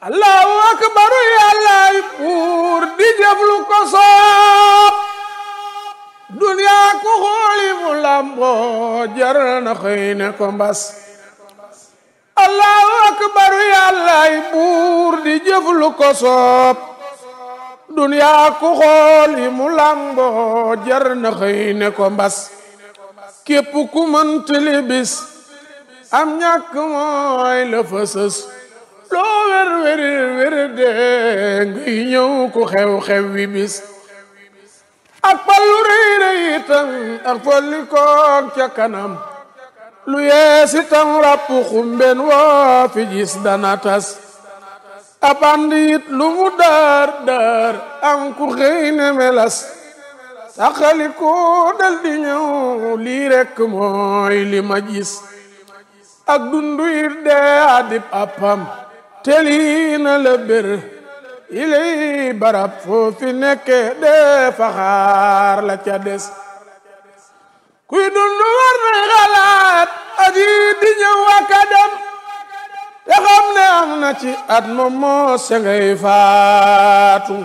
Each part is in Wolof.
allahu akbaru yàllaay buur di jëf lu ko soob duniyaa ku xooli mu lamboo jar na xëy ne ko mbas allahu akbaru yàllaay buur di jëf lu ko soob duniyaa ku xooli mu lamboo jar na xëy ne ko mbas képp ku mëntali bis am ñàkk mooy la fa sës loo wér de ngay ñëw ku xew wi bis ak pallu rëy itam ak folli koog ca kanam lu yees itam ràpp xumben woo fi gis dana tas ab ànd it lu mu daar am ku xëy ne melas saxali ko dal di ñëw lii rekk mooy li ma gis ak dundu it dee adib appam teli na la bér ilay barab foofi nekke dee faxaar la ca des kuy dundu war na xalaat at yi di ñëw ak a dem te xam ne am na ci at moom moo se ngay faatu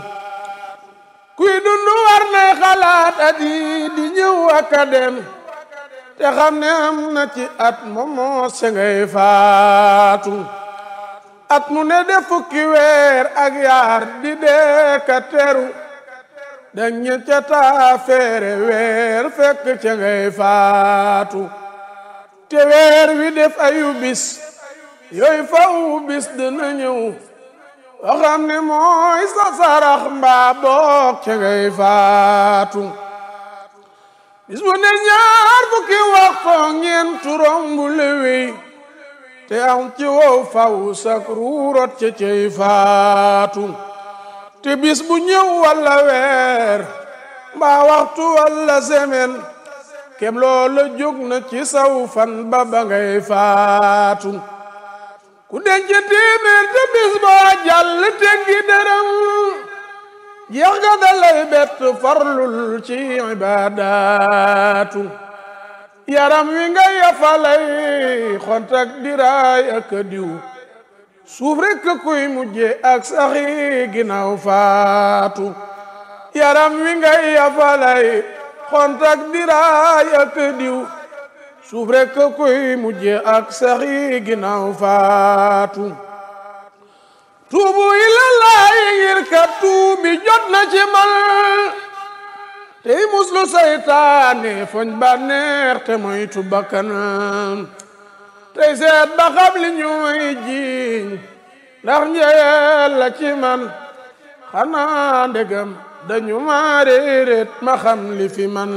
kuy dundu war na xalaat at yi di ñëw ak a dem te xam ne am na ci at moom moo se ngay faatu at mu ne def fukki weer ak yaar di dee ka teru dañ ca taa feere weer fekk ca ngay faatu te weer wi def ayu bis yooyu faw bis dina ñëw oo xam ne mooy sa sarax mbaa boog ca ngay faatu bis bu ne ñaar fukki waxtu ñeentu rombu lewey te am ci wow faw sak ruurot ca cey faatu te bis bu ñëw walla weer mbaa waxtu walla semaine kem loola jóg na ci saw fan ba ngay faatu ku denc téeméer te bis boo jàll teggi dërëm jeex ga dalay bett farlul ci ibaadaatu yaram wi nga yafalay xontak diraay ak diw suuf rekk kuy mujje ak saxi ginnaaw faatu yaram wi nga yafalay xontak diraay ak diw suuf rekk kuy mujje ak saxi ginnaaw faatu tuubu ilallaahi ngir kat tuubi jot na ci man tey muslu saytaane foñ bànneex te moytu bakkanam tey seet ba xam li ñu may jiiñ ndax njeyel la ci man xanaa ndegam dañu ma réeréet ma xam li fi man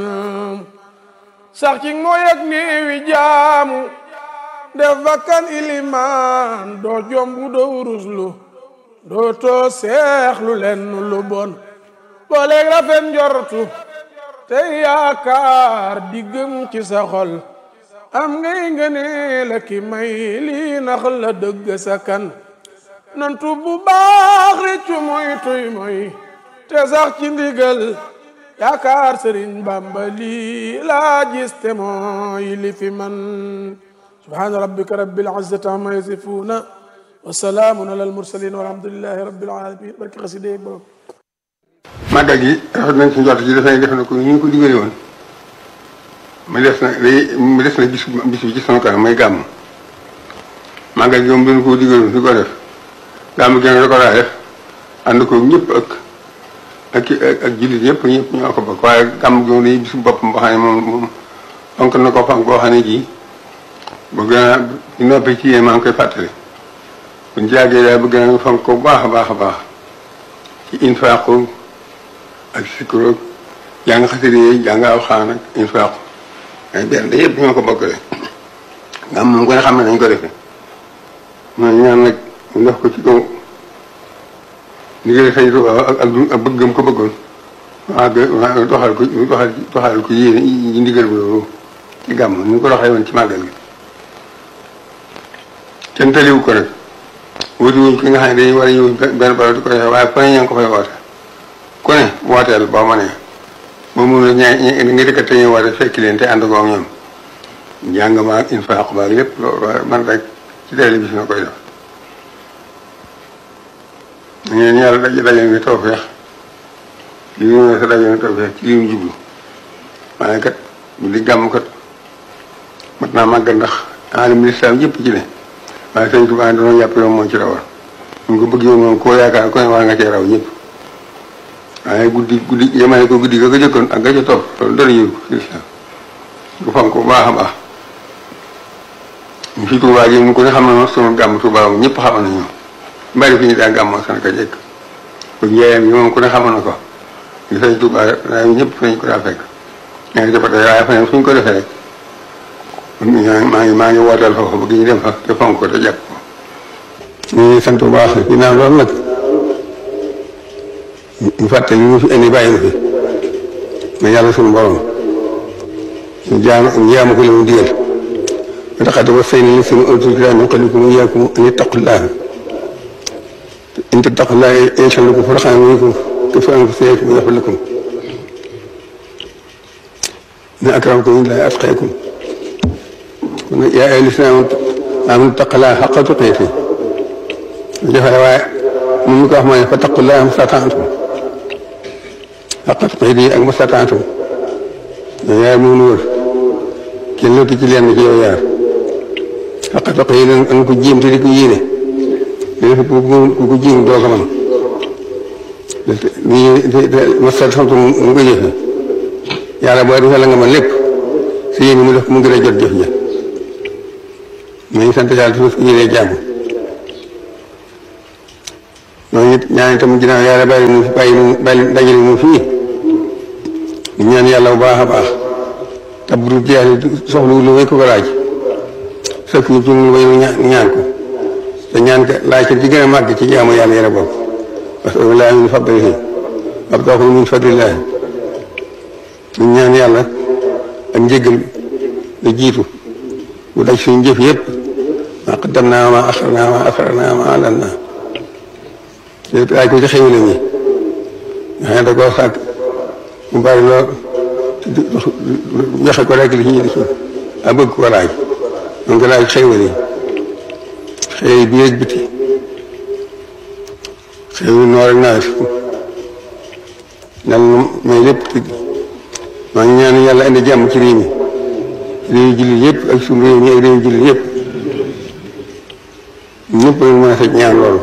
sax ci mooy ak néewi jaamu def bakkan ilimaan doo jombu doo ruslu doo too seexlu lenn lu bon booleeg rafet njortu tey yaakaar di gëm ci sa xol am ngay ngëne la ki may lii nax la dëgg sa kan nantu bu baax réccu moy tuy moy te sax ci ndigal yaakaar Sëriñ Bamba lii laa gis te mooy li fi man subhaana rabbika rabbil izzati amma yasifuuna wa salaamun alal mursaliin walhamdulillahi rabbil aalamiin barki xasida yeeg borom màggal gi rafet nañ ci njort ji def na ko ñu ko digale woon mu des na bis bi ci sama kanam may gàmm màggal gi moom dañu ko digaloon di ko def gàmm gi da ko daa def ànd ko ñëpp ak jullit ñëpp ñoo ko bokk waaye gàmm gi moom dañuy bisu boppam boo xam ne moom fonk na ko fonk boo xam ne ji bëgg naa di noppee ci yéen maa ngi koy fàttali buñ ci yàggee daal bëgg naa fonk ko bu baax a baax a baax ci infaaqu ak sikro jàng xasida yi jàng alxuraan ak infaaqu ay benn da yëpp ñoo ko bokkale nga moom ko ne xam ne nañ ko defee ñoo ñaan nag ñu def ko ci kaw liggéey Sëñ Tuubaa ak bëggam ko bëggoon waa doxal ko yéene yi ndigal bu loolu ci gàmm ni ñu ko doxee woon ci màggal gi kenn taliwu ko nag wuti wuñ ki nga xam ne dañuy war a ñëw benn barab di ko defee waaye fu ne ña ngi ko fay woote ku ne wooteel boo ma ne ba mun a nga dëkkat te ñuy woote fekki leen te ànd ko ak ñoom njàng ma ak infaaq ba lépp loolu man rek ci télévision koy def ñeen yàlla dajale ni tawfeex li ñu ne sa dajale ni tawfeex ci li ñu jublu waaye kat li gàmm kat mat naa màggal ndax alim lislaam yëpp ci ne waaye sëñ Tuubaa dañoo jàpp yoon moo ci rawal ñu ko bëgg yoon moom koo yaakaar ko ne war nga cee raw ñëpp waaye guddi yemale ko guddi ga ko jëkkoon ak ga ca topp loolu dara yëg ko ci lislaam bu fonk bu baax a baax ñu fi Tuubaa gi mu ko ne xam na sunu gàmm Tuubaa moom ñëpp xamal nañu bari fi ñu daa gàmmoo Sénégal ka jekk ko njeeyam yi moom ku ne xamal na ko ñu sëñ Tuubaa daa ñëpp fi nañ ko daa fekk ña ngi jëppate waaye fa ne fu ñu ko defee rek maa ngi wooteel foofu bëgg ñu dem fa te fonk ko te jàpp ko ñu ngi sant bu baax ginnaaw loolu nag ñu fàtte li ñu fi indi bàyyi na fi nga yàlla suñu borom ñu jaamu ko li mu digal ba taxate wa say ni sunu autorisation min qablikum iyyakum an ittaqullaha in tattaqullaha yaj'al lakum furqanan wa yukaffir ankum sayyi'atikum wa yaghfir lakum inna akramakum indallahi atqakum yaa ayyuhal lazina aamanu ittaqullaha haqqa tuqaatihi jafe waaye mun ñu ko wax mooy fattaqullaha mastata'tum haqqa tuqaatihi ak mastata'tum ñoo yaar mu wër kenn lottu ci lenn ci yow yaar haqqa tuqaatihi an ko jéem te di ko yéene léegi ku ko jéem doo ko mën mastata'tum mu ko jëfe yàlla boo defee la nga mën lépp si yéen mu def mu gën a jot jëf ja nañu sant yàlla su ko yéenee jàmm noonu it ñaan itam ginnaaw yàlla bàyyi dajale mu fii ñu ñaan yàlla bu baax a baax te bu dul jeex soxla lu may ko ko laaj sëkk ñu ci lu may ñaan ko te ñaan ko laaj ci gën a màgg ci jaamu yàlla yàlla bopp parce que laa min fadlihi wabtaghuu min fadlillahi ñu ñaan yàlla ak njëggal la jiitu bu daj suñu jëf yëpp ma qaddamnaa ma axarnaa ma asrarnaa ma a'lannaa laaj ko ci xéwale ñi nga xam ne da koo sàkk mu bari lool joxe ko rek li ci a bëgg ko laaj donc laaj xéwale xëy bi ak biti xéwale noor ak nawet dal may lépp maa ngi ñaan yàlla indi jàmm ci réew mi réew jullit yëpp ak suñu réew mi ak réew jullit yëpp ñëpp lañ mën a fekk ñaan loolu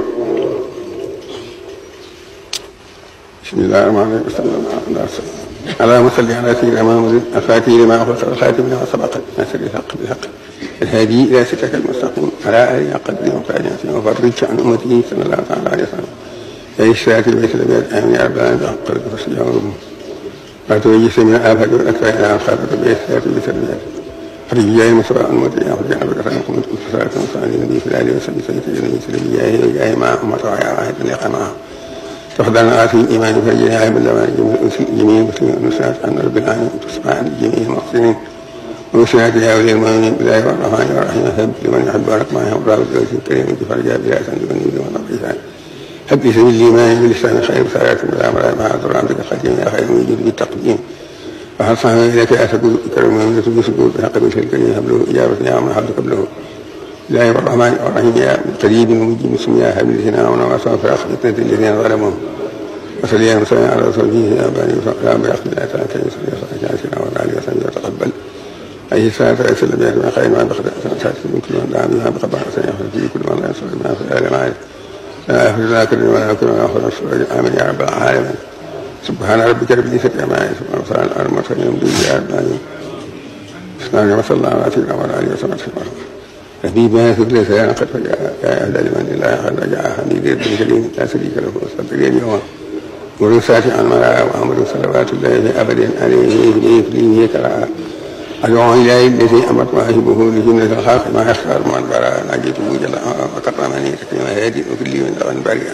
bismillahi rahmaani rahiim allahumma salli ala sayyidina Muhammadin al-faatihi limaa ughliqa wal-khaatimi limaa sabaqa naasiri l-haqqi bil-haqqi al-haadii ilaa siraatikal mustaqiim wa alaa aalihi haqqa qadrihi wa miqdaarihi al-aziim wa farrij an ummatihi sallallahu ta'ala alayhi wa sallam ay siraati wa salaam amiin yaa rabbal aalamiin qad fastajaabu وتوجه من الآفات والأكفاء إلى الخافة بإحساسات بسلمات حرج جاهل مصرع الموتي أخرج عن بكرة يقوم بصلاة مصرع النبي في الآل وسلم سيد النبي سلم جاهل وجاهل مع أمة وعيا واحد لقى معه تفضلنا آتي الإيمان فرجنا عيب اللوان جميع المسلمين ونسعت عن رب العالمين وتصبح عن جميع المحسنين ومسنات يا أولي المؤمنين بالله والرحمن والرحيم هب لمن يحب ورحمه وراء الجوز الكريم بفرجاء بلا سند من يريد والله هب لي سبيل الإيمان بالإسلام خير صلاة والأمر مع عذر عبدك الخديم يا خير من يجود بالتقديم وحصنا إليك أسك كرم من بسجود بحق بشر الكريم هب له إجابة يا من حبك قبله الله الرحمن الرحيم يا قريب ومجيب اسم يا هب الذين آمنوا وعصوا في فتنة الذين ظلموا وصلي يا مسلم على رسوله يا بني يا بأخذ الله تعالى كي يصلي صلاة سيدنا وعلى وسلم وتقبل أي ساعة وسلم يا من خير ما بخد ساعة من كل من دعا بها بقبع سيأخذ في كل من لا يصلي ما في الآل معه لا أخذ لا كرم ولا كرم ولا أخذ السرور آمين يا رب العالمين سبحان ربك رب العزة عما يصفون وسلام على المرسلين والحمد لله رب العالمين بسم الله صلى الله عليه وسلم وعلى آله وصحبه وسلم حبيبنا في كل سنة قد فجاء يا أهل لمن الله قد رجع حميد بن كريم لا شريك له وصدق اليوم ورسالة عن ملا وأمر صلوات الله أبدا عليه في كراء أدعو إليه الذي أمرت واهبه لجنة الخلق ما يختار من براء نجيته جل وكرمني تكريما هادي وكل من دون بريئا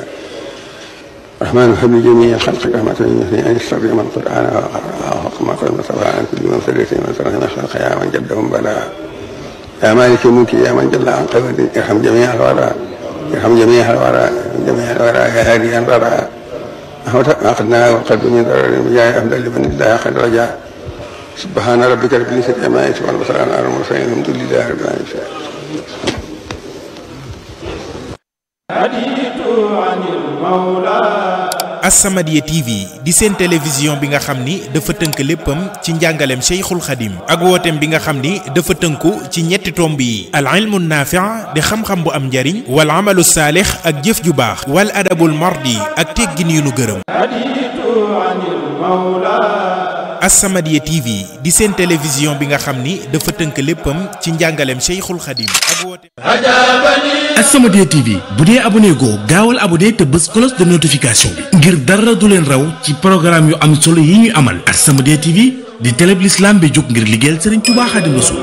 رحمن هب لجميع الخلق رحمة يثني عن الشر من قرآن وحكم المصطفى عن كل من سلس من سلس الخلق يا من جدهم بلاء يا مالك الملك يا من جل عن قبل ارحم جميع الورى ارحم جميع الورى جميع الورى يا هادي البراء أخذنا وقد من ضرر بجاه أفضل لمن الله قد رجع سبحان ربك رب العزة عما يصفون وسلام على المرسلين والحمد لله رب العالمين As-Samadiyya TV di seen télévision bi nga xam ni dafa tënk léppam ci njàngaleem Cheikhul Khadim ak wooteem bi nga xam ni dafa tënku ci ñetti tomb yi al ilmu naafi' di xam-xam bu am njariñ wal amalu saalix ak jëf ju baax wal adabul mardi ak teggin yu nu gërëm. As-Samadiyya TV di seen télévision bi nga xam ni dafa tënk léppam ci njàngaleem Cheikhul Khadim ak wooteem. As-Samadiyya TV bu dee abonné goo gaawal abonné te bës cloche de notification bi ngir dara du leen raw ci programme yu am solo yi ñuy amal. As-Samadiyya TV di télé bi l'islam bi jóg ngir liggéeyal Serigne Touba Khadim Rassoul.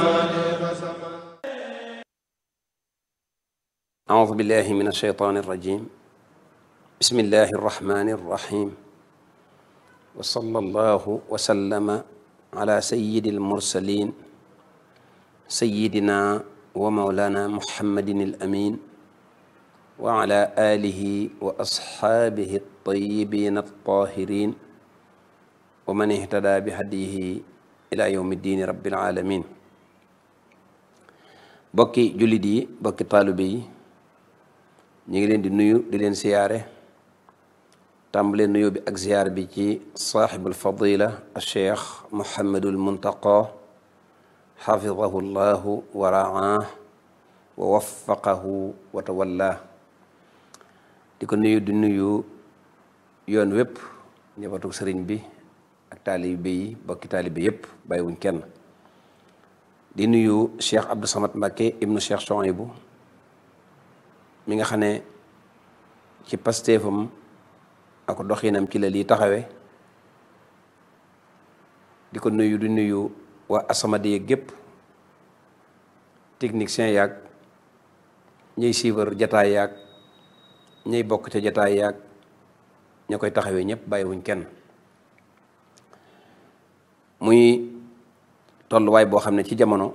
A'uuzu billahi mina shaytaani rajiim. Bismillahi rahmaani rahiim. Wa sallallahu wa sallama ala sayyidil mursaliin sayyidina wa mawlana muhammadin al amin wa ala alihi wa ashaabihi at-tayyibin at-tahirin wa man ihtada bi hadiyihi ila yawmi ddini rabbil alamin. bokki jullit yi bokki taalibe yi ñu ngi leen di nuyu di leen siyaare tàmbalee nuyu bi ak ziyaar bi ci saaxibul fadila al-cheikh Muhammadul Muntaqa xafidahu llahu wa raah wa waffaqahu wa tawalla. di ko nuyu di nuyu yoon wépp njabootu sëriñ bi ak taalibe yi bokki taalibe yépp bàyyiwuñ kenn. di nuyu cheikh Abdou Samad Mbacké ibnu cheikh Souhaïbou mi nga xam ne ci pasteefam ak doxinam ci la lii taxawe di ko nuyu di nuyu waa As-Samadiyya gépp technicien yaag ñuy suivre jataay yaag ñuy bokk ca jataay yaag ña koy taxawee ñëpp bàyyiwuñ kenn. muy tolluwaay boo xam ne ci jamono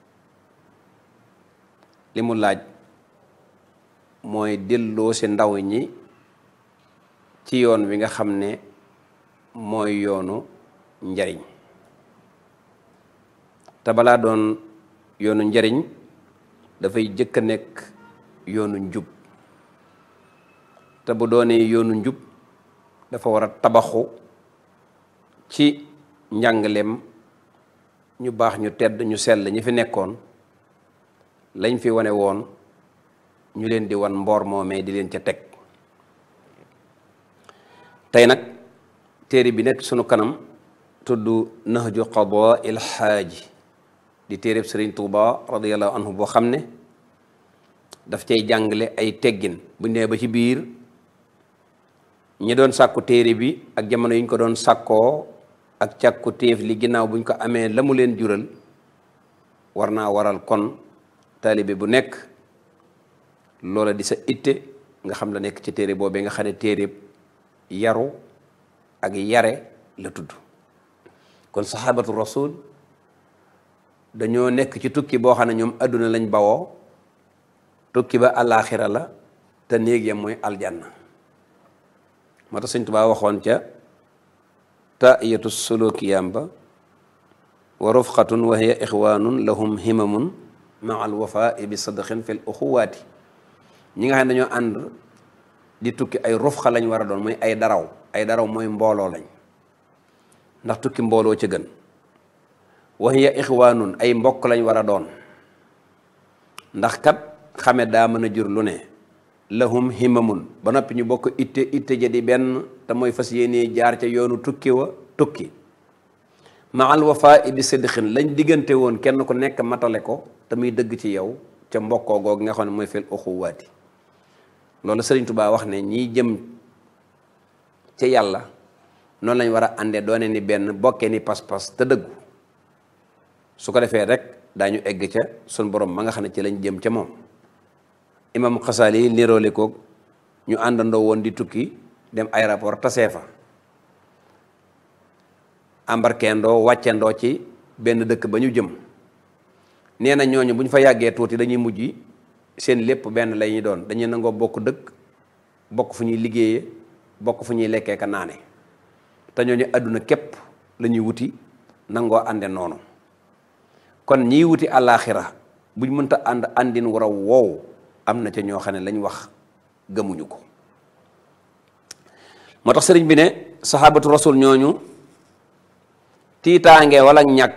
li mu laaj mooy delloo si ndaw ñi ci yoon wi nga xam ne mooy yoonu njariñ te balaa doon yoonu njariñ dafay jëkk a nekk yoonu njub te bu doonee yoonu njub dafa war a tabaxu ci njàngaleem ñu baax ñu tedd ñu sell ñi fi nekkoon lañ fi wane woon ñu leen di wan mboor moomee di leen ca teg. tey nag téere bi nekk sunu kanam tudd Nahju Qadaa'il Haaji di téereb Sëriñ Tuuba radiyallahu anhu boo xam ne daf cay jàngale ay teggin bu nee ba ci biir ñi doon sàkku téere bi ak jamono yi ñu ko doon sàkkoo ak càkku téef li ginnaaw buñ ko amee la mu leen jural war naa waral kon taalibe bu nekk loola di sa itte nga xam la nekk ci téere boobee nga xam ne téere yaru ak yare la tudd. kon saxaabatu rasul dañoo nekk ci tukki boo xam ne ñoom adduna lañ bawoo tukki ba àllaaxira la te néeg ya mooy aljanna. moo tax Sëñ Tuubaa waxoon ca taiyatu sulukiyam ba wa rufqatun wa hiya ixwanun lahum himamun maa al wafai bi sadqin fi l uxuwaati. ñi nga xam ne dañoo ànd di tukki ay rufqa lañ war a doon mooy ay daraw mooy mbooloo lañ ndax tukki mbooloo ca gën. wa hiya ixwanun ay mbokk lañ war a doon ndax kat xame daa mën a jur lu ne. lahum himamun ba noppi ñu bokk itte ja di benn te mooy fas yéenee jaar ca yoonu tukki wa tukki. maal wafaa bi sidqin lañ diggante woon kenn ku nekk matale ko te muy dëgg ci yow ca mbokkoo googu nga xam ne mooy fil uxuwaati. loolu Sëriñ Tuubaa wax ne ñiy jëm ca yàlla noonu lañ war a àndee doone ni benn bokkee ni pas-pas te dëggu su ko defee rek daañu egg ca sun borom ma nga xam ne ci lañ jëm ca moom. imam Xasaali niroole ko ñu àndandoo woon di tukki dem aéroport tasee fa embarqueendoo wàccendoo ci benn dëkk ba ñu jëm. nee na ñooñu bu ñu fa yàggee tuuti dañuy mujj seen lépp benn la ñuy doon dañuy nangoo bokk dëkk bokk fu ñuy liggéeyee bokk fu ñuy lekkee ka naane te ñooñu àdduna képp la ñuy wuti nangoo ànde noonu. kon ñiy wuti àllaaxira buñ mënta ànd àndin war a woow am na ca ñoo xam ne lañ wax gëmuñu ko. moo tax sëriñ bi ne sahabatu rasul ñooñu tiitaange wala ñàkk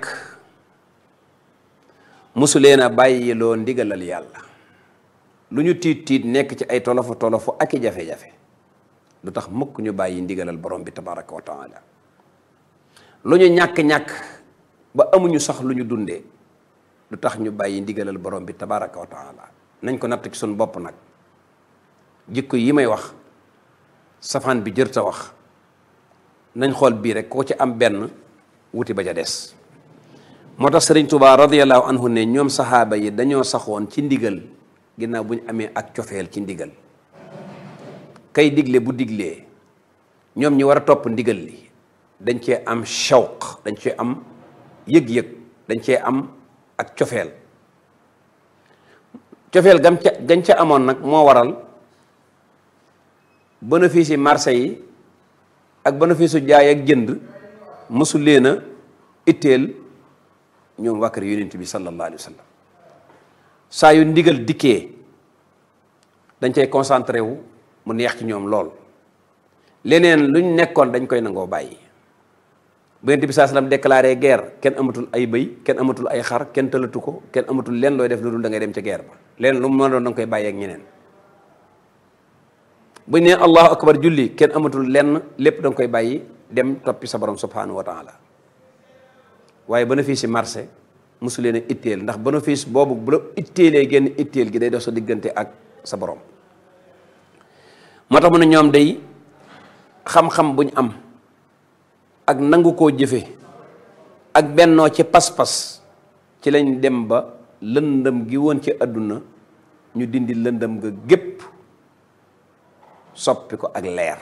musu leen a bàyyiloo ndigalal yàlla. lu ñu tiit nekk ci ay tolofu ak i jafe-jafe lu tax mukk ñu bàyyi ndigalal borom bi tabaraka wa taala. lu ñu ñàkk-ñàkk ba amuñu sax lu ñu dundee lu tax ñu bàyyi ndigalal borom bi tabaraka wa taala. nañ ko natt ci suñu bopp nag. jikko yi may wax safaan bi jërta wax nañ xool bii rek koo ci am benn wuti ba ja des. moo tax sëriñ Tuubaa radiyallahu anhu ne ñoom saxaaba yi dañoo saxoon ci ndigal ginnaaw bu ñu amee ak cofeel ci ndigal. kay digle bu diglee ñoom ñi war a topp ndigal li dañ cee am shawq, dañ cee am yëg-yëg, dañ cee am ak cofeel. cofeel gañ ca amoon nag moo waral bénéfice yi marché yi ak bénéfice su jaay ak jënd mësu leen a itteel ñoom waa kër yonent bi sallallahu alayhi wa sallam. saa yu ndigal dikkee dañ cay concentré wu mu neex ci ñoom lool. leneen luñ nekkoon dañ koy nangoo bàyyi. bu yonent bi saa sallam déclaré guerre kenn amatul ay bëy, kenn amatul ay xar, kenn tëlatu ko, kenn amatul lenn looy def lu dul da ngay dem ca guerre ba. leneen lu mu mën a doon da nga koy bàyyi ak ñeneen. buñ ne allahu akbar julli kenn amatul lenn, lépp da nga koy bàyyi dem toppi sa borom subhanahu wa taala. waaye bénéfice yi marché mosu leen a itteel, ndax bénéfice boobu bu la itteelee génn itteel gi day dox sa diggante ak sa borom. moo tax mu ne ñoom day xam-xam buñ am ak nangu koo jëfe ak bennoo ci pas-pas ci lañ dem ba lëndëm gi woon ci àdduna ñu dindi lëndëm nga gépp soppi ko ak leer.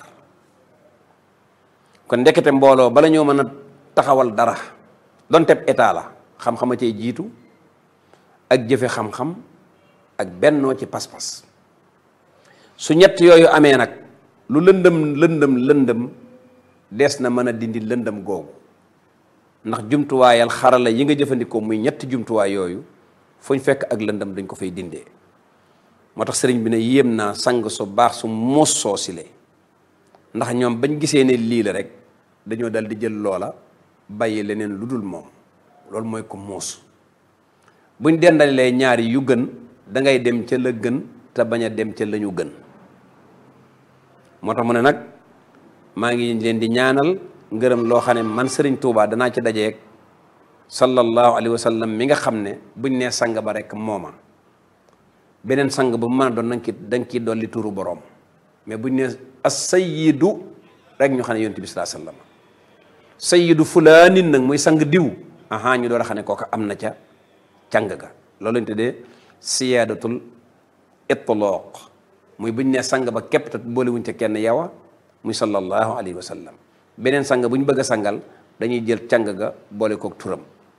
kon ndekete mbooloo bala ñoo mën a taxawal dara donte état la xam-xama cee jiitu ak jëfe xam-xam ak bennoo ci pas-pas. su ñett yooyu amee nag lu lëndëm des na mën a dindi lëndëm googu, ndax jumtuwaayal xarala yi nga jëfandikoo muy ñetti jumtuwaay yooyu fuñ fekk ak lëndëm dañ ko fay dindee. moo tax sëriñ bi ne yéem naa sang su baax su mos soo sile, ndax ñoom bañ gisee ne lii la rek dañoo dal di jël loola bàyyi leneen lu dul moom. loolu mooy ko muus. buñ dendalee ñaari yu gën da ngay dem ca la gën te bañ a dem ca la ñu gën. moo tax mu ne nag maa ngi leen di ñaanal ngërëm loo xam ne man Serigne Touba danaa ci dajeeg sallallahu alayhi wa sallam mi nga xam ne buñ nee sang ba rek mooma. beneen sang ba mu mën a doon dañ ciy dolli turu borom, mais buñ nee as-sayyidu rek ñu xam ne yonent bi sallallahu alayhi wa sallam. sayyidu fulaanin nag muy sang diw. ñu door a xam ne kooka am na ca càng ga. loolu lañ tuddee siyaadatul itlaaq, muy buñ ne sang ba képp te boolewuñ ca kenn yawa muy sallallahu alayhi wa sallam. beneen sang bu ñu bëgg a sangal dañuy jël càng ga boole kook turam.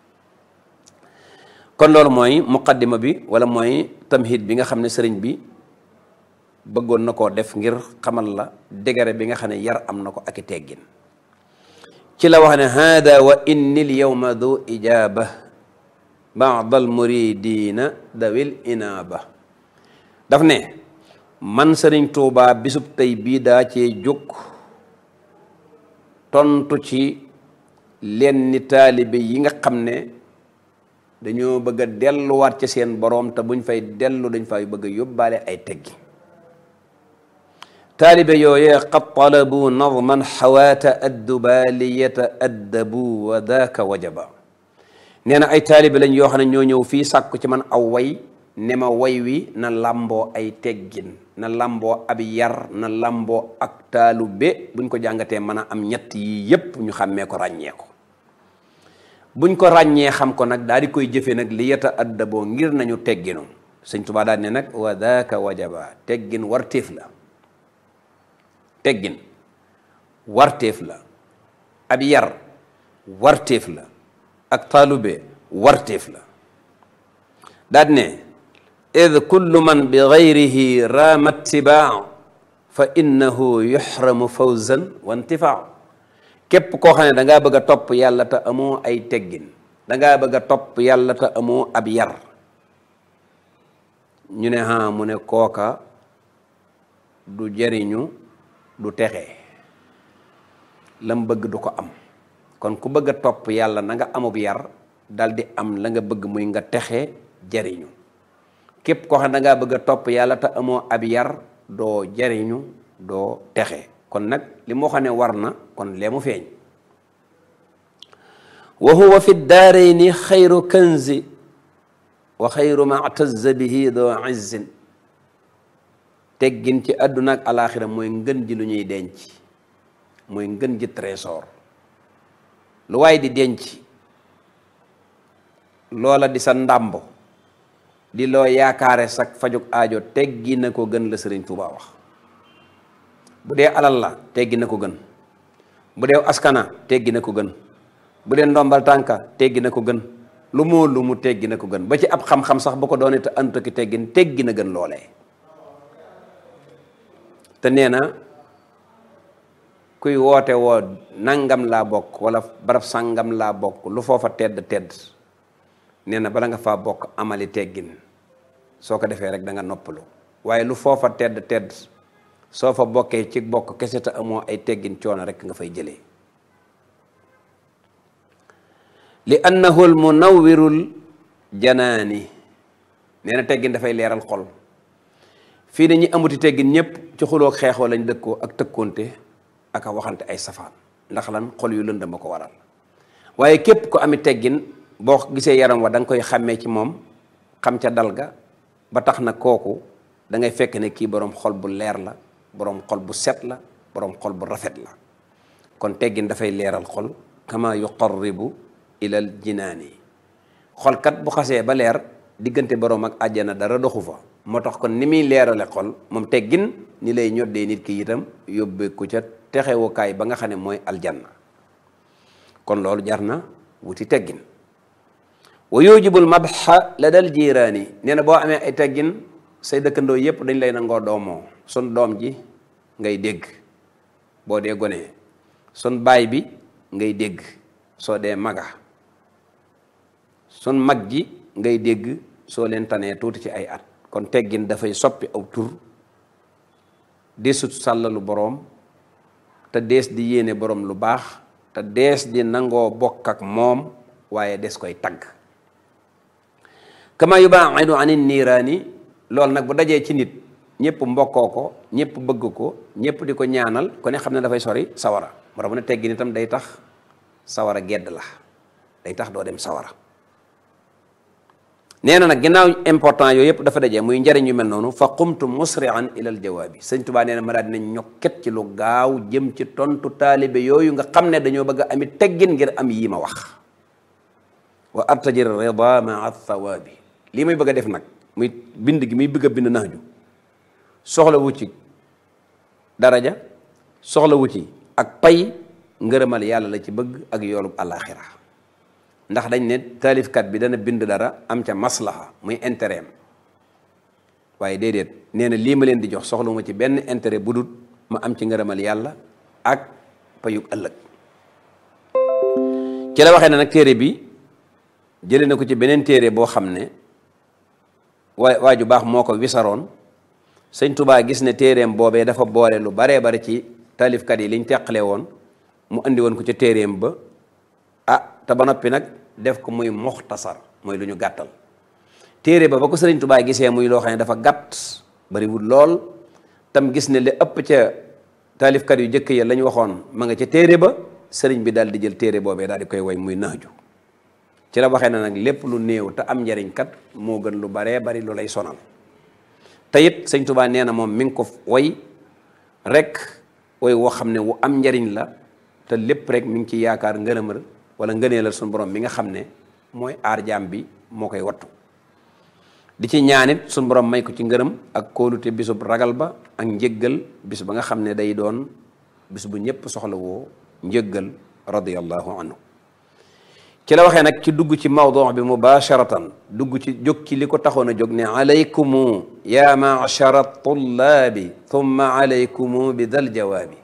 kon loolu mooy muqaddima bi wala mooy tamhid bi nga xam ne sëriñ bi bëggoon na koo def ngir xamal la dégare bi nga xam ne yar am na ko ak i teggin. ci la wax ne hada wa inni l yawma du ijaba baad al muridina dawil inaba. daf ne man Sëriñ Tuubaa bisub tey bii daa cee jóg tontu ci leen ni taalibe yi nga xam ne dañoo bëgg a delluwaat ci seen boroom te buñ fay dellu dañ fay bëgg a yóbbaale ay teggi. taalibe yooyee qad talabu nadman xawaata addubaliyata addabu wa daaka wajaba. nee na ay taalibe lañ yoo xam ne ñoo ñëw fii sàkku ci man aw way ne ma way wi na làmboo ay teggin, na làmboo ab yar, na làmboo ak taalube. buñ ko jàngatee mën a am ñett yi yépp ñu xàmmee ko ràññee ko. buñ ko ràññee xam ko nag daal di koy jëfe nag li yata addaboo ngir nañu tegginu. Sëñ Tuubaa daal ne nag wa daaka wajaba, teggin warteef la. teggin warteef la, ab yar warteef la, ak taalube warteef la. daal ne id kullu man bi gayrihi raama ittibaa fa innahu yuxramu fawzan wa intifaa. képp koo xam ne dangaa bëgg a topp yàlla te amoo ay teggin, dangaa bëgg a topp yàlla te amoo ab yar, ñu ne mu ne kooka du jariñu du texe lam bëgg du ko am. kon ku bëgg a topp yàlla na nga amub yar daldi am la nga bëgg muy nga texe jariñu. képp koo xam ne dangaa bëgg a topp yàlla te amoo ab yar doo jariñu doo texe. kon nag li moo xam ne war na kon lee mu feeñ. wa huwa fi daarayni xayru kanzi wa xayru ma atazza bihi doo izzin. teggin ci àdduna ak alaaxira mooy ngën ji lu ñuy denc, mooy ngën ji trésor. lu waay di denc loola di sa ndàmbo di loo yaakaare sa fajug aajo teggi na ko gën la Sëriñ Tuubaa wax. bu dee alal la teggi na ko gën, bu dee askana teggi na ko gën, bu dee ndombal tànka teggi na ko gën, lu mu teggi na ko gën, ba ci ab xam-xam sax bu ko doonee te ant ki teggin teggi na gën loolee. te nee na kuy woote woo nangam laa bokk wala barab sangam laa bokk lu foofa tedd nee na bala nga faa bokk amali teggin soo ko defee rek da nga noppalu. waaye lu foofa tedd soo fa bokkee ci bokk kese te amoo ay teggin coono rek nga fay jëlee. li annahu al munawwirul janaani nee na teggin dafay leeral xol. fii ne ñi amuti teggin ñëpp ci xuloo xeexoo lañ dëkkoo ak tëkkoonte ak a waxante ay safaan ndax lan xol yu lëndëm ba ko waral. waaye képp ko ami teggin boo gisee yaram wa da nga koy xàmmee ci moom xam ca dal ga ba tax na kooku da ngay fekk ne kii boroom xol bu leer la, boroom xol bu set la, boroom xol bu rafet la. kon teggin dafay leeral xol kama yuqarribu ilal jinaani. xolkat bu xasee ba leer diggante boroom ak àjjana dara doxu fa. moo tax kon ni muy leerale xol moom teggin ni lay ñoddee nit ki itam yóbbee ko ca texewukaay ba nga xam ne mooy aljanna. kon loolu jar na wuti teggin. wa yujibul madxa la dal jiiraani nee na boo amee ay teggin say dëkkandoo yépp dañ lay nangoo doomoo. sun doom ji ngay dégg boo dee gone, sun baay bi ngay dégg soo dee maga, sun mag ji ngay dégg soo leen tanee tuuti ci ay at. kon teggin dafay soppi aw tur deesut sàllalu boroom te dees di yéene boroom lu baax te dees di nangoo bokk ak moom waaye des koy tagg. kama yubaa'idu ani niiraani loolu nag bu dajee ci nit ñëpp mbokkoo ko, ñëpp bëgg ko, ñëpp di ko ñaanal ko ne xam ne dafay sori sawara. moo tax mu ne teggin itam day tax sawara gedd la, day tax doo dem sawara. nee na nag ginnaaw important yooyu yëpp dafa dajee muy njariñ yu mel noonu fa qumtu musri'an ilal jawaabi. Sëñ Tuubaa nee na ma daal dinañ ñokket ci lu gaaw jëm ci tontu taalibe yooyu nga xam ne dañoo bëgg a ami teggin ngir am yii ma wax. wa artajir rida maa thawaabi. lii may bëgg a def nag muy bind gi muy bëgg a bind Nahju soxla wu ci daraja, soxla wu ci ak pay, ngërëmal yàlla la ci bëgg ak yoolub àllaaxira. ndax dañ ne taalifkat bi dana bind dara am ca maslaha muy intérêt am waaye déedéet nee na lii ma leen di jox soxla ma ci benn intérêt bu dul ma am ci ngërëmal yàlla ak payug ëllëg. ci la waxee ne nag téere bi jëlee na ko ci beneen téere boo xam ne waa ju baax moo ko wisaroon. Sëñ Tuubaa gis ne téereem boobee dafa boole lu baree bari ci taalifkat yi liñ teqale woon mu andi woon ko ca téereem ba te ba noppi nag def ko muy muxtasar mooy lu ñu gàttal. téere ba ko Sëriñ Tuubaa gisee muy loo xam ne dafa gàtt bariwul lool tam gis ne li ëpp ca taalifkat yu jëkk ya la ñu waxoon ma nga ca téere ba, sëriñ bi daal di jël téere boobee daal di koy woy muy Nahju. ci la waxee na nag lépp lu néew te am njariñ kat moo gën lu baree bari lu lay sonal. te it Sëñ Tuubaa nee na moom mi ngi ko woy rek woy woo xam ne wu am njariñ la te lépp rek mi ngi ci yaakaar ngërëmal wala ngëneelal suñu borom mi nga xam ne mooy aar jaam bi moo koy wattu. di ci ñaanit suñu borom may ko ci ngërëm ak kóolute bisub ragal ba ak njëggal bis ba nga xam ne day doon bis bu ñëpp soxla woo njëggal radiyallahu anhu. ci la waxee nag ci dugg ci mawduu bi mubasharatan dugg ci jóg ci li ko taxoon a jóg ne alaykumu ya ma'shara tullaabi thumma alaykumu bi dal jawaabi.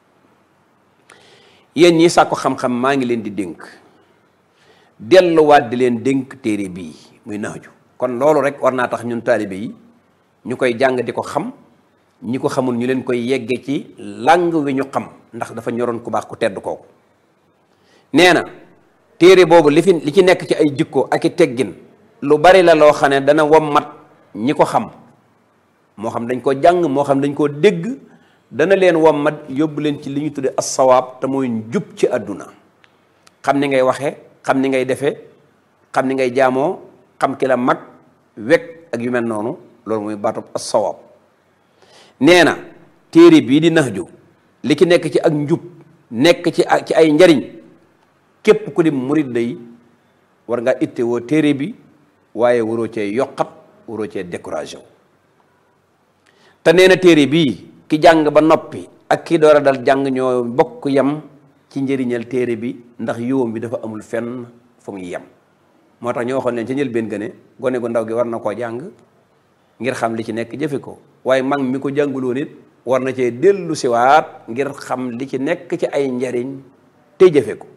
yéen ñi sàkku xam-xam maa ngi leen di dénk delluwaat di leen dénk téere bii muy Nahju. kon loolu rek war naa tax ñun taalibe yi ñu koy jàng di ko xam ñi ko xamul ñu leen koy yegge ci làng wi ñu xam ndax dafa ñoroon ku baax ku tedd kooku. nee na téere boobu li ci nekk ci ay jikko ak i teggin lu bari la loo xam ne dana wommat ñi ko xam moo xam dañ ko jàng moo xam dañ koo dégg dana leen wommat yóbbu leen ci li ñu tudde as-sawaab te mooy njub ci àdduna xam ni ngay waxe xam ni ngay defee xam ni ngay jaamoo xam ki la mag wekk ak yu mel noonu loolu mooy baatub as-sawaab. nee na téere bii di Nahju li ci nekk ci ak njub nekk ci ay njariñ képp ku di murid day war ngaa itte woo téere bi waaye waroo cee yokkat waroo cee découragé wu. te nee na téere bii ki jàng ba noppi ak ki door a dal jàng ñoo bokk yem ci njëriñal téere bi ndax yowam bi dafa amul fenn fu muy yem. moo tax ñu waxoon leen ca njëlbéen ga ne gone gu ndaw gi war na koo jàng ngir xam li ci nekk jëfe ko waaye mag mi ko jànguloon it war na cee dellu siwaat ngir xam li ci nekk ci ay njariñ te jëfe ko.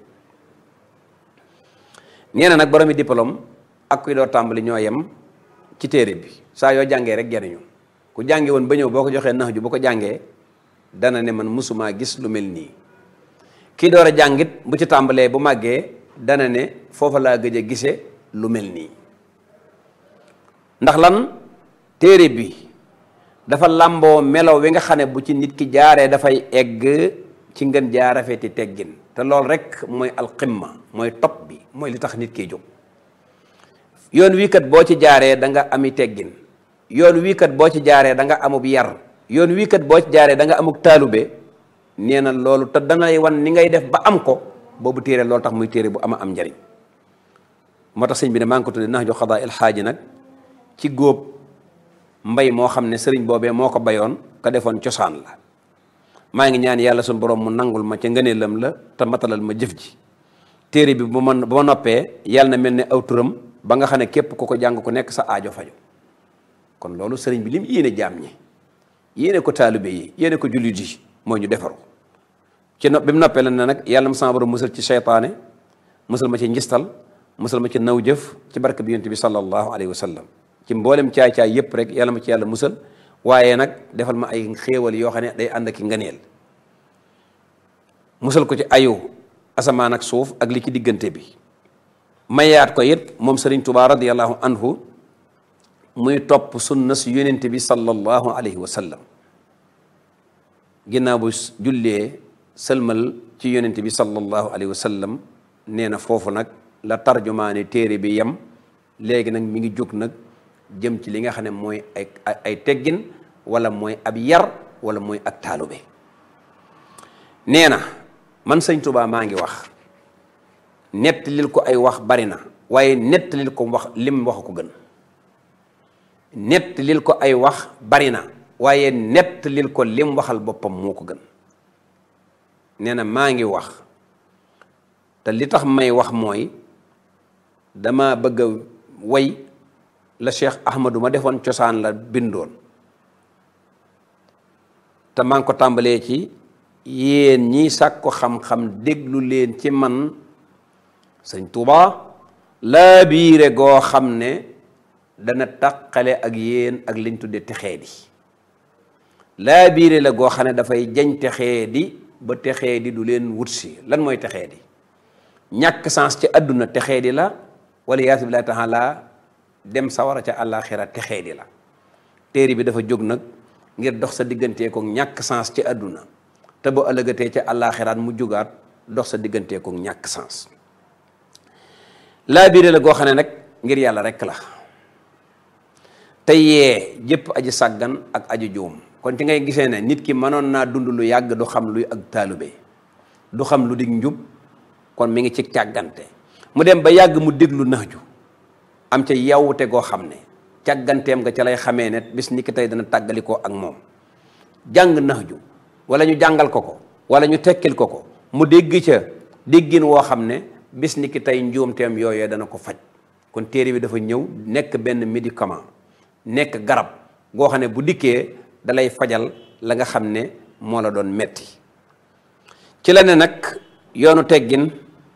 nee na nag boromi diplôme ak kuy door tàmbali ñoo yem ci téere bi saa yoo jàngee rek jariñu ku jànge woon ba ñëw boo ko joxee Nahju bu ko jàngee dana ne man musumaa gis lu mel nii. kii door a jàngit bu ci tàmbalee bu màggee dana ne foofa laa gëj a gise lu mel nii. ndax lan téere bi dafa làmboo melaw wi nga xam ne bu ci nit ki jaaree dafay egg ci ngën jaarafeeti teggin te loolu rek mooy alqimma mooy topp bi mooy li tax nit kiy jóg. yoon wii kat boo ci jaaree da nga ami teggin yoon wii kat boo ci jaaree da nga amub yar yoon wii kat boo ci jaaree da nga amuk taalube nee na loolu te dana lay wan ni ngay def ba am ko boobu téere loolu tax muy téere bu am njariñ. moo tax sëñ bi ne maa ngi ko tudde Nahju Qadaa il Xaaji nag ci góob mbay moo xam ne sëriñ boobee moo ko bayoon ka defoon cosaan la. maa ngi ñaan yàlla suñu borom mu nangul ma ca ngëneelam la te matalal ma jëf ji. téere bi bu ma noppee yàlla na mel ne aw turam ba nga xam ne képp ku ko jàng ku nekk sa aajo faju kon loolu sëriñ bi lim yéene jaam ñi yéene ko taalibe yi yéene ko jullit yi mooy ñu defaru ci bi mu noppee la ne nag yàlla ma sama borom musal ci seytaane musal ma ci njistal musal ma ci naw jëf ci barke bi yonent bi sallallahu alayhi wa sallam ci mboolem caay-caay yëpp rek yàlla ma ci yàlla musal waaye nag defal ma ay xéewal yoo xam ne day ànd ak i nganeel musal ko ci ayu asamaan ak suuf ak li ci diggante bi mayaat ko it moom Sëriñ Tuubaa radiyallahu anhu muy topp sunna si yonent bi sallallahu alayhi wa sallam ginnaaw bu jullee sëlmal ci yonent bi sallallahu alayhi wa sallam nee na foofu nag la tarjumaane téere bi yem léegi nag mi ngi jóg nag jëm ci li nga xam ne mooy ay teggin wala mooy ab yar wala mooy ak taalube nee na man Sëñ Tuubaa maa ngi wax nettalil ko ay wax bari na waaye nettalil ko wax lim wax ko gën nettalil ko ay wax bari na waaye nettalil ko lim waxal boppam moo ko gën nee na maa ngi wax te li tax may wax mooy dama bëgg a way la Cheikh Ahmadou ma defoon cosaan la bindoon te maa ngi ko tàmbalee ci yéen ñi sàkku xam-xam déglu leen ci man Sëñ Tuubaa laa biire goo xam ne dana taqale ak yéen ak liñ tudde texee di laa biire la goo xam ne dafay jañ texee di ba texee di du leen wut si lan mooy texee di ñàkk sens ci àdduna texee di la wala yaatu billahi taala dem sawara ca àllaaxira texee di la téere bi dafa jóg nag ngir dox sa diggantee ko ñàkk sens ci àdduna te bu ëllëgatee ca àllaaxiraat mu jugaat dox sa diggantee ko ñàkk sens laa biire la goo xam ne nag ngir yàlla rekk la te yee jëpp aji sàggan ak aji juum kon ci ngay gisee ne nit ki mënoon naa dund lu yàgg du xam luy ak taalube du xam lu dig njub kon mi ngi ci càggante mu dem ba yàgg mu déglu Nahju am ca yawute goo xam ne càgganteem nga ca lay xamee ne bis ni ki tey dana tàggalikoo ak moom jàng Nahju wala ñu jàngal ko wala ñu tekkil ko mu dégg ca déggin woo xam ne bis ni ki tey njuumteem yooyee dana ko faj kon téere bi dafa ñëw nekk benn médicament nekk garab goo xam ne bu dikkee dalay fajal la nga xam ne moo la doon metti ci la ne nag yoonu teggin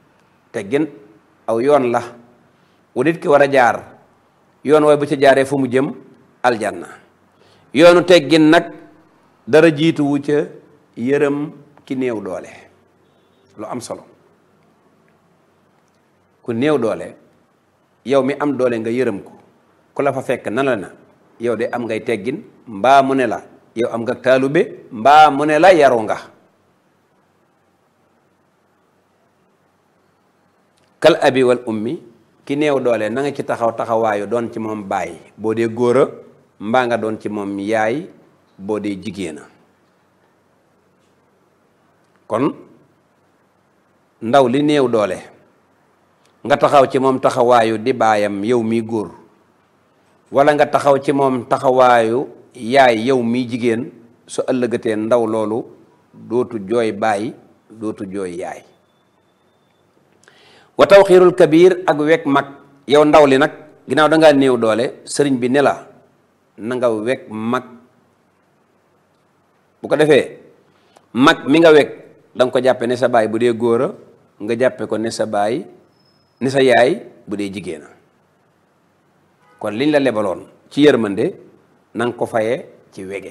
aw yoon la wu nit ki war a jaar yoon wooy bu ci jaaree fu mu jëm aljanna yoonu teggin nag dara jiituwu ca yërëm ki néew doole. lu am solo, ku néew doole yow mi am doole nga yërëm ko, ku la fa fekk na la na yow de am ngay teggin, mbaa mu ne la yow am nga taalube, mbaa mu ne la yaru nga. kal abi wal ummi, ki néew doole na nga ci taxaw taxawaayu doon ci moom baay boo dee góora, mbaa nga doon ci moom yaay boo dee jigéena. kon ndaw li néew doole nga taxaw ci moom taxawaayu di baayam yow mi góor, wala nga taxaw ci moom taxawaayu yaay yow mi jigéen, su ëllëgatee ndaw loolu dootu jooy baay dootu jooy yaay. wa tawxiirul kabir, ak wekk mag. yow ndaw li nag ginnaaw dangaa néew doole, sëriñ bi ne la na nga wekk mag. bu ko defee mag mi nga wekk da nga ko jàppe ne sa baay bu dee góora, nga jàppe ko ne sa baay ne sa yaay bu dee jigéena. kon liñ la lebaloon ci yërmande na nga ko fayee ci wege.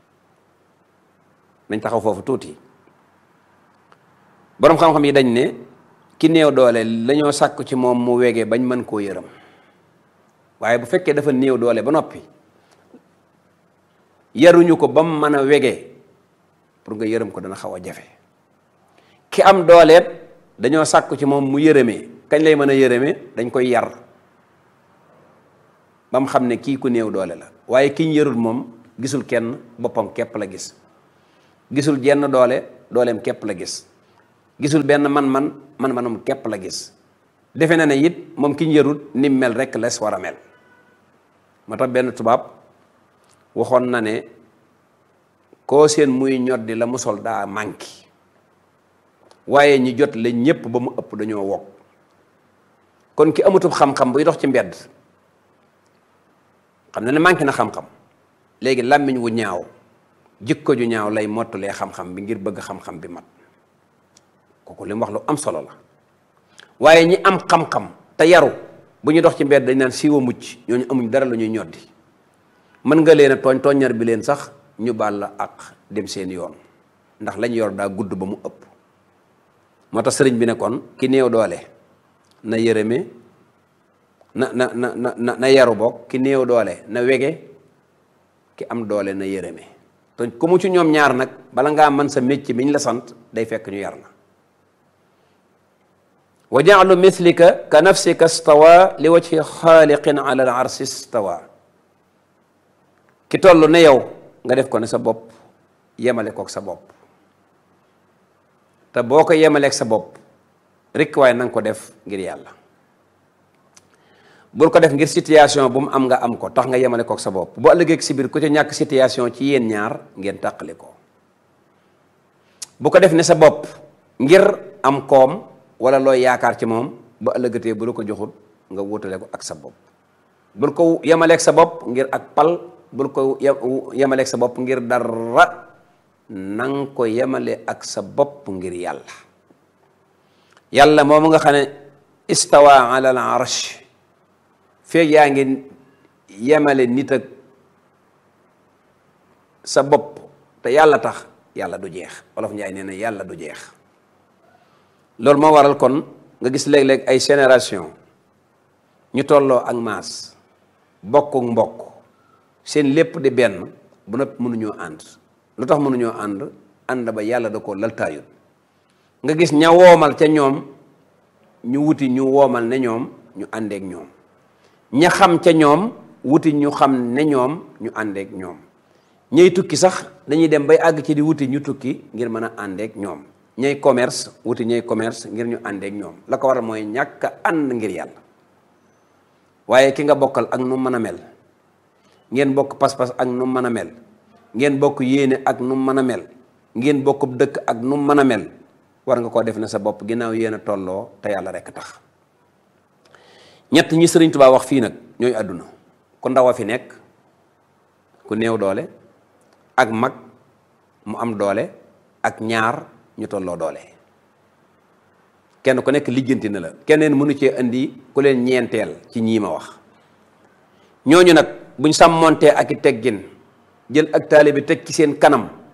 nañ taxaw foofu tuuti. boroom xam-xam yi dañ ne ki néew doole lañoo sàkk ci moom mu wege bañ mën koo yërëm, waaye bu fekkee dafa néew doole ba noppi yaruñu ko ba mu mën a wege, pour nga yërëm ko dana xaw a jafe. ki am dooleet dañoo sàkk ci moom mu yërëmee. kañ lay mën a yërëmee? dañ koy yar ba mu xam ne kii ku néew doole la. waaye ki ñu yarul moom gisul kenn, boppam képp la gis. gisul jenn doole, dooleem képp la gis. gisul benn man-manum képp la gis. defe na ne it moom ki ñu yarul ni mel rek les war a mel. moo tax benn tubaab waxoon na ne koo seen muy ñoddi la mu sol daa manqué, waaye ñi jot la ñépp ba mu ëpp dañoo wokk. kon ki amutub xam-xam buy dox ci mbedd xam na ne manqué na xam-xam, léegi làmmiñ wu ñaaw, jikko ju ñaaw lay mottulee xam-xam bi ngir bëgg xam-xam bi mat. kooku li mu wax lu am solo la. waaye ñi am xam-xam te yaru bu ñu dox ci mbedd dañ naan siiwa mucc, ñooñu amuñ dara lu ñuy ñoddi. mën nga leen a tooñ tooññar bi leen sax ñu baal la ak dem seen yoon, ndax lañ yor daa gudd ba mu ëpp. moo tax sëriñ bi ne kon ki néew doole na yërëme, na yaru bokk. ki néew doole na wege, ki am doole na yërëme. te ku mu ci ñoom ñaar nag bala ngaa mën sa métier mi ñu la sant day fekk ñu yar la. wa ja'lu mithlika ka nafsika stawa li wajhi xaaliqin ala al arsi stawa. ki toll ne yow nga def ko ne sa bopp, yemale kook sa bopp. te boo ko yemaleek sa bopp rekk waaye na nga ko def ngir yàlla. bul ko def ngir situation bu mu am nga am ko tax nga yemale kook sa bopp. bu ëllëgee si biir ku ci ñàkk situation ci yéen ñaar ngeen tàqali ko. bu ko def ne sa bopp ngir am koom wala looy yaakaar ci moom, ba ëllëgatee bu la ko joxul nga wutale ko ak sa bopp. bul ko yemaleek sa bopp ngir ak pal, bul ko yemaleek sa bopp ngir dara, nang ko yemale ak sa bopp ngir yàlla. yàlla moomu nga xam ne istawa ala al arsh, feeg yaa ngi yemale nit ak sa bopp te yàlla tax, yàlla du jeex. Wolof Njaay nee na yàlla du jeex. loolu moo waral kon nga gis léeg-léeg ay génération ñu tolloo ak maas, bokkuk mbokk, seen lépp di benn, bu nëpp mënuñoo ànd. lu tax mënuñoo ànd ba yàlla da ko laltaayut. nga gis ña woomal ca ñoom ñu wuti ñu woomal ne ñoom ñu àndeek ñoom, ña xam ca ñoom wuti ñu xam ne ñoom ñu àndeek ñoom. ñay tukki sax dañuy dem bay àgg ci di wuti ñu tukki ngir mën a àndeek ñoom. ñay commerce wuti ñay commerce ngir ñu àndeek ñoom. la ko waral mooy ñàkk a ànd ngir yàlla. waaye ki nga bokkal ak nu mën a mel, ngeen bokk pas-pas ak nu mën a mel, ngeen bokk yéene ak nu mën a mel, ngeen bokk dëkk ak nu mën a mel, war nga koo def ne sa bopp ginnaaw yéen a tolloo te yàlla rekk tax. ñett ñi Sëriñ Tuubaa wax fii nag ñooy àdduna. ku ndaw a fi nekk, ku néew doole, ak mag mu am doole, ak ñaar ñu tolloo doole. kenn ku nekk lijjanti na la, keneen mënu cee indi ku leen ñeenteel ci ñii ma wax. ñooñu nag buñ sàmmontee ak i teggin, jël ak taalibe teg ci seen kanam,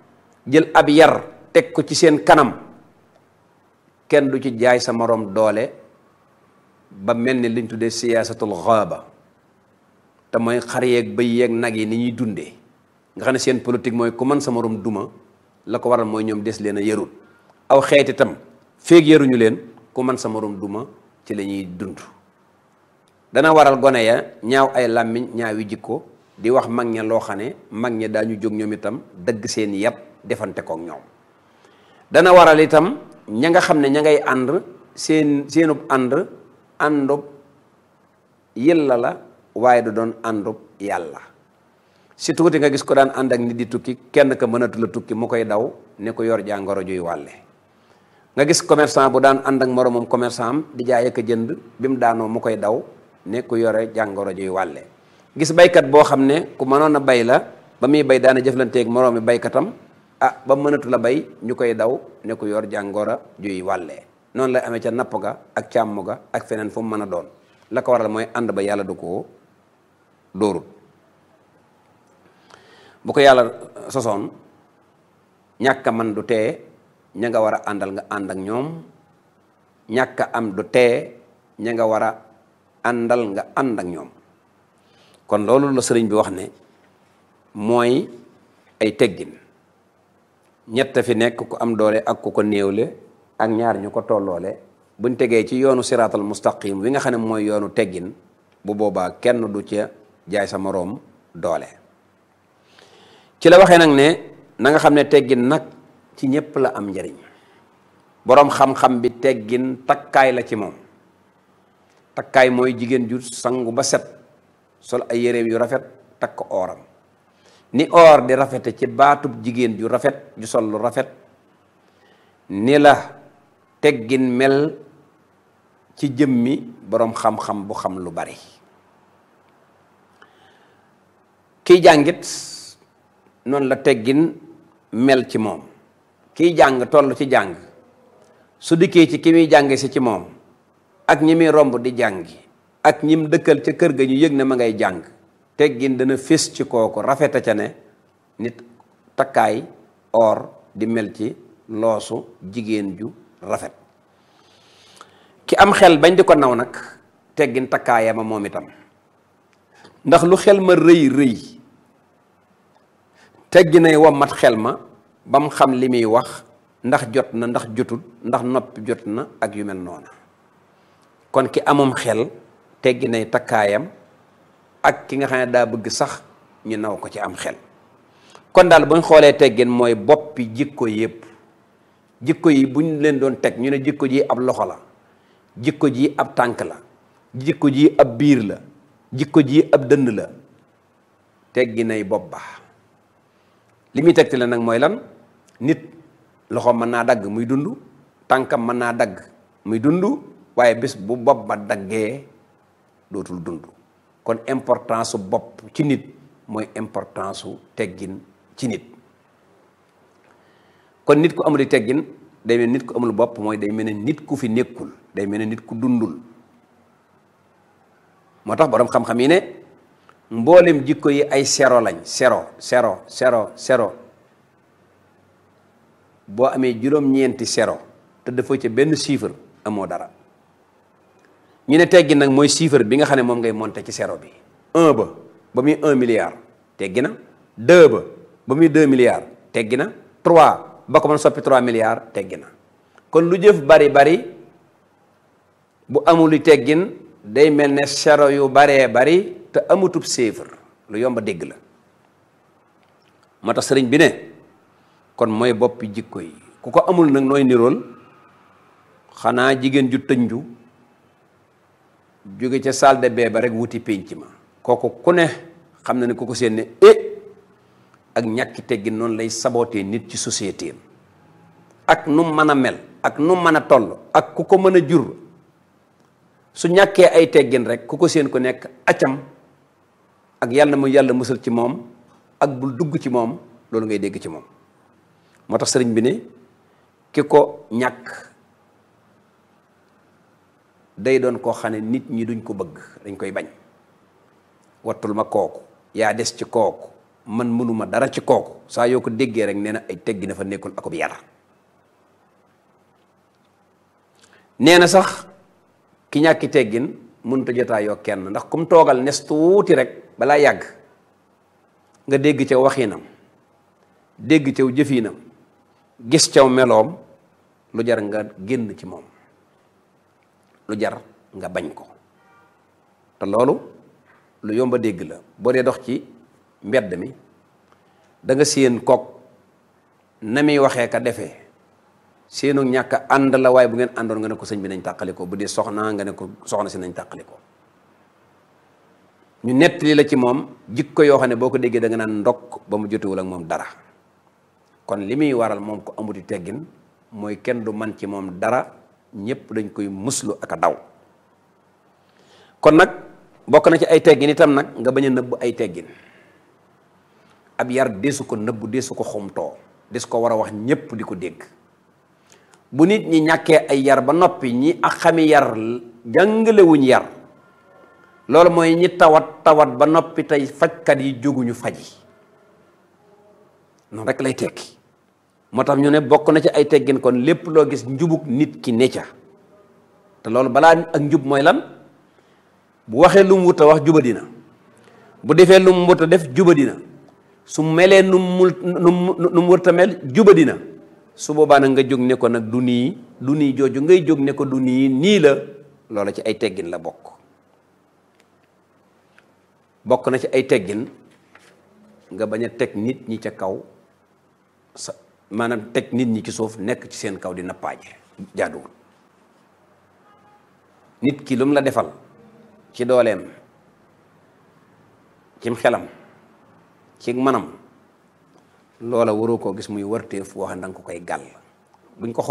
jël ab yar teg ko ci seen kanam kenn du ci jaay sa moroom doole ba mel ni liñ tuddee siyaasatul xaaba te mooy xar yeeg bëy yeeg nag yi ni ñuy dundee nga xam ne seen politique mooy ku mën sa moroom duma la ko waral mooy ñoom des leen a yarul aw xeet itam feeg yaruñu leen ku mën sa moroom duma ci la ñuy dund dana waral gone ya ñaaw ay làmmiñ ñaawi jikko di wax mag ña loo xam ne mag ña daañu jóg ñoom itam dëgg seen yàpp defante kook ñoom dana waral itam ña nga xam ne ña ngay ànd seenub àndub yilla la waaye du doon àndub yàlla si tuuti nga gis ko daan ànd ak nit di tukki kenn ka mënatu la tukki mu koy daw ne ko yor jàngoro juy wàlle nga gis commerçant bu daan ànd ak moroomam commerçant am di jaay ak a jënd bi mu daanoo mu koy daw ne ku yore jàngoro juy wàlle gis baykat boo xam ne ku mënoon a bay la ba muy bay daana jëflanteeg moroomi baykatam ba mënatu la bay ñu koy daw ne ku yor jàngoro juy wàlle noonu lay amee ca napp ga ak càmm ga ak feneen fu mu mën a doon la ko waral mooy ànd ba yàlla du ko dóorut bu ko yàlla sosoon ñàkk a man du tee ña nga war a àndal nga ànd ak ñoom ñàkk a am du tee ña nga war a àndal nga ànd ak ñoom kon loolu la sëriñ bi wax ne mooy ay teggin ñett fi nekk ku am doole ak ku ko néewle ak ñaar ñu ko tolloole buñ tegee ci yoonu siraatal mustaqim wi nga xam ne mooy yoonu teggin bu boobaa kenn du ca jaay sa moroom doole ci la waxee nag ne na nga xam ne teggin nag ci ñépp la am njariñ boroom xam-xam bi teggin takkaay la ci moom takkaay mooy jigéen ju sangu ba set sol ay yéreem yu rafet takk ooram ni oor di rafete ci baatub jigéen ju rafet ju sol lu rafet ni la teggin mel ci jëmmi boroom xam-xam bu xam lu bari kiy jàngit noonu la teggin mel ci moom kiy jàng toll ci jàng su dikkee ci ki muy jànge si ci moom ak ñi muy romb di jàngi ak ñim dëkkal ca kër ga ñu yëg ne ma ngay jàng teggin dana fés ci kooku rafeta ca ne nit takkaay or di mel ci loosu jigéen ju rafet ki am xel bañ di ko naw nag teggin takkaayama moom itam ndax lu xel ma rëy rëy tegginay wommat xel ma ba mu xam li muy wax ndax jot na ndax jotut ndax noppi jot na ak yu mel noona kon ki amum xel tegginay takkaayam ak ki nga xam ne daa bëgg sax ñu naw ko ci am xel kon daal buñ xoolee teggin mooy boppi jikko yépp jikko yi buñ leen doon teg ñu ne jikko ji ab loxo la jikko ji ab tànk la jikko ji ab biir la jikko ji ab dënd la tegginay bopp ba li muy tegti la nag mooy lan nit loxo mën naa dagg muy dund tànkam mën naa dagg muy dund waaye bés bu bopp ba daggee dootul dund kon importance su bopp ci nit mooy importance su teggin ci nit kon nit ku amul teggin day mel nit ku amul bopp mooy day mel ne nit ku fi nekkul day mel ne nit ku dundul moo tax boroom xam-xam yi ne mboolem jikko yi ay sero lañ sero boo amee juróom-ñeenti sero te dafa ca benn chiffre amoo dara ñu ne teggin nag mooy chiffre bi nga xam ne moom ngay monter ci sero bi 1 ba muy 1 milliard teggi na 2 ba muy 2 milliards teggi na 3 ba ko mën soppi 3 milliards teggi na kon lu jëf bari bu amul teggin day mel ne sero yu baree bari te amutub chiffre lu yomb a dégg la moo tax sëriñ bi ne kon mooy boppi jikko yi ku ko amul nag nooy nirool xanaa jigéen ju tënju jóge ca salle de bain ba rek wuti pénc ma kooku ku ne xam na ne ku ko seen ne ak ñàkki teggin noonu lay sabootee nit ci société ak nu mën a mel ak nu mën a toll ak ku ko mën a jur su ñàkkee ay teggin rek ku ko seen ko nekk acam ak yàlla mu yàlla musal ci moom ak bul dugg ci moom loolu ngay dégg ci moom moo tax sëriñ bi ne ki ko ñàkk day doon koo xam ne nit ñi duñ ko bëgg dañ koy bañ wattul ma kooku yaa des ci kooku man mënuma dara ci kooku saa yoo ko déggee rek nee na ay teggi na fa nekkul akub yar. nee na sax ki ñàkki teggin mënut a jotaayoo kenn ndax kum toogal nes tuuti rek balaa yàgg nga dégg ca waxinam dégg caw jëfinam gis caw meloom lu jar nga génn ci moom, lu jar nga bañ ko. te loolu lu yomba dégg la. boo dee dox ci mbedd mi da nga séen kook na muy waxee ka defee seenu ñàkk ànd la, waaye bu ngeen àndoon nga ne ko sëñ bi nañ tàqali ko, bu dee soxna nga ne ko soxna si nañ tàqali ko. ñu nettali la ci moom jikko yoo xam ne boo ko déggee da nga naan ndokk ba mu jotewul ak moom dara. kon li muy waral moom ko amuti teggin mooy kenn du man ci moom dara, ñëpp dañ koy muslu ak a daw. kon nag bokk na ci ay teggin itam nag nga bañ a nëbb ay teggin. ab yar deesu ko nëbb, deesu ko xumtoo, des ko war a wax ñëpp di ko dégg. bu nit ñi ñàkkee ay yar ba noppi ñi ak xami yar jàngalewuñ yar, loolu mooy ñi tawat ba noppi tey fajkat yi jóguñu faji. noonu rek lay tekki. moo tax ñu ne bokk na ci ay teggin kon lépp loo gis njubug nit ki ne ca. te loolu balaa ak njub mooy lan? bu waxee lu mu wut a wax jubadina, bu defee lu mu wut a def jubadina, su melee nu mu wut a mel jubadina, su boobaa nag nga jóg ne ko nag du nii jooju ngay jóg ne ko du nii la. loola ci ay teggin la bokk. bokk na ci ay teggin nga bañ a teg nit ñi ca kaw sa maanaam teg nit ñi ci suuf nekk ci seen kaw di nappaaje jaaduwul. nit ki lu mu la defal ci dooleem, cim xelam, ci manam, loola waroo koo gis muy warteef wax danga ko koy gàll. buñ ko